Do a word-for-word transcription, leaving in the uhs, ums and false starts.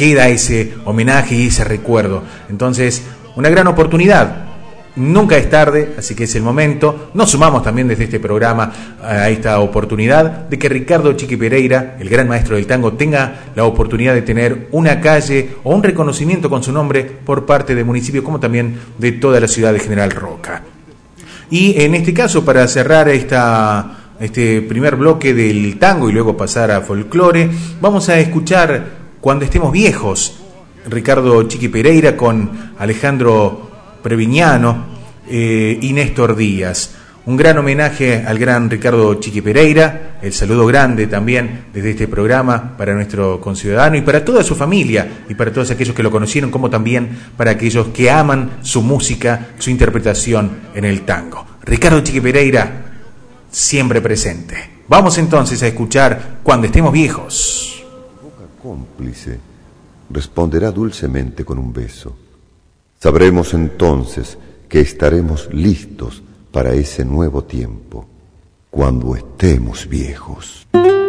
queda ese homenaje y ese recuerdo. Entonces, una gran oportunidad. Nunca es tarde, así que es el momento. Nos sumamos también desde este programa a esta oportunidad de que Ricardo Chiqui Pereira, el gran maestro del tango, tenga la oportunidad de tener una calle o un reconocimiento con su nombre por parte del municipio, como también de toda la ciudad de General Roca. Y en este caso, para cerrar esta, este primer bloque del tango y luego pasar a folclore, vamos a escuchar Cuando estemos viejos, Ricardo Chiqui Pereira con Alejandro Previñano eh, y Néstor Díaz. Un gran homenaje al gran Ricardo Chiqui Pereira, el saludo grande también desde este programa para nuestro conciudadano y para toda su familia y para todos aquellos que lo conocieron, como también para aquellos que aman su música, su interpretación en el tango. Ricardo Chiqui Pereira, siempre presente. Vamos entonces a escuchar Cuando estemos viejos. Boca cómplice responderá dulcemente con un beso. Sabremos entonces que estaremos listos para ese nuevo tiempo, cuando estemos viejos.